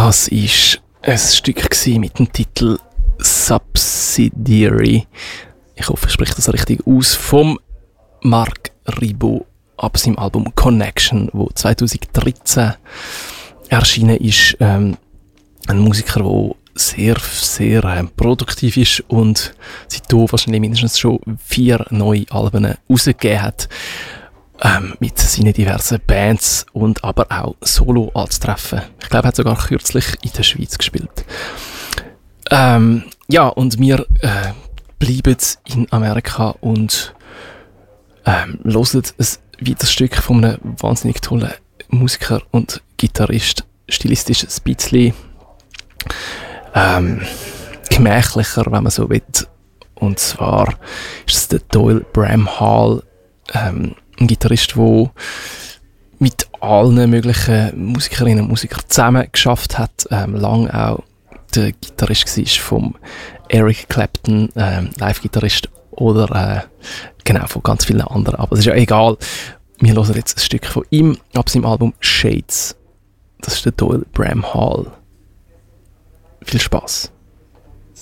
Das war ein Stück mit dem Titel Subsidiary. Ich hoffe, ich spreche das richtig aus. Vom Marc Ribot ab seinem Album Connection, wo 2013 erschienen ist. Ein Musiker, der sehr, sehr produktiv ist und seitdem wahrscheinlich mindestens schon 4 neue Alben rausgegeben hat. Mit seinen diversen Bands und aber auch solo anzutreffen. Ich glaube, er hat sogar kürzlich in der Schweiz gespielt. Ja, und wir bleiben in Amerika und hören ein weiteres Stück von einem wahnsinnig tollen Musiker und Gitarrist. Stilistisch ein bisschen gemächlicher, wenn man so will. Und zwar ist es der Doyle Bramhall, ein Gitarrist, der mit allen möglichen Musikerinnen und Musikern zusammen geschafft hat, lang auch der Gitarrist war vom Eric Clapton, Live-Gitarrist oder genau von ganz vielen anderen. Aber es ist ja egal. Wir hören jetzt ein Stück von ihm ab seinem Album Shades. Das ist der Doyle Bramhall. Viel Spaß.